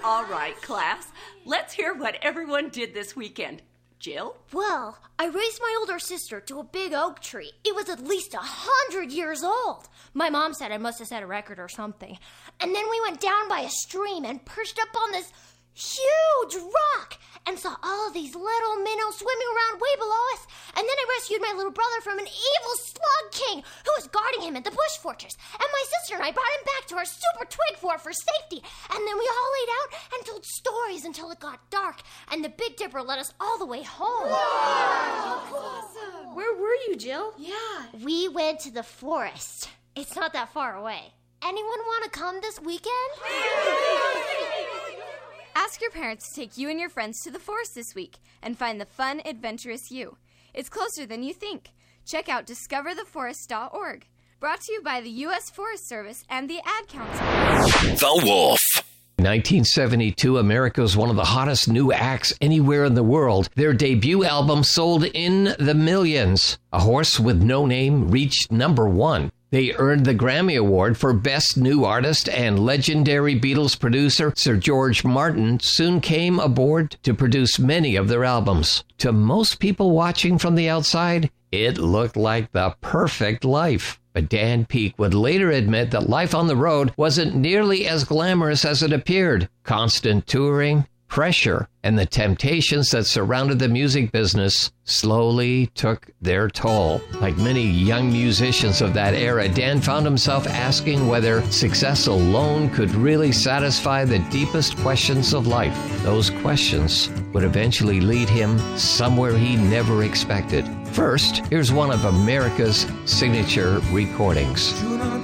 All right, class. Let's hear what everyone did this weekend. Jill? Well, I raised my older sister to a big oak tree. It was at least 100 years old. My mom said I must have set a record or something. And then we went down by a stream and perched up on this huge rock and saw all of these little minnows swimming around way below us. And then I rescued my little brother from an evil slug king who was guarding him at the bush fortress. And my sister and I brought him back to our super twig fort for safety. And then we all laid out and told stories until it got dark. And the Big Dipper led us all the way home. Wow. Awesome. Where were you, Jill? Yeah. We went to the forest. It's not that far away. Anyone want to come this weekend? Ask your parents to take you and your friends to the forest this week and find the fun, adventurous you. It's closer than you think. Check out discovertheforest.org. Brought to you by the U.S. Forest Service and the Ad Council. The Wolf. 1972, America was one of the hottest new acts anywhere in the world. Their debut album sold in the millions. A Horse with No Name reached number 1. They earned the Grammy Award for Best New Artist, and legendary Beatles producer Sir George Martin soon came aboard to produce many of their albums. To most people watching from the outside, it looked like the perfect life. But Dan Peek would later admit that life on the road wasn't nearly as glamorous as it appeared. Constant touring, pressure, and the temptations that surrounded the music business slowly took their toll. Like many young musicians of that era, Dan found himself asking whether success alone could really satisfy the deepest questions of life. Those questions would eventually lead him somewhere he never expected. First, here's one of America's signature recordings.